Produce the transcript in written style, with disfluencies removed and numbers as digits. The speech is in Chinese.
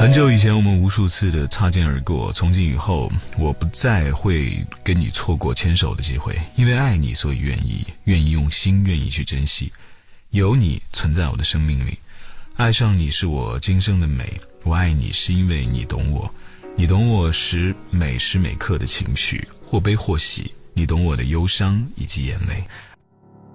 很久以前我们无数次的擦肩而过，从今以后我不再会跟你错过牵手的机会，因为爱你所以愿意用心，愿意去珍惜，有你存在我的生命里，爱上你是我今生的美，我爱你是因为你懂我，你懂我每时每刻的情绪，或悲或喜，你懂我的忧伤以及眼泪。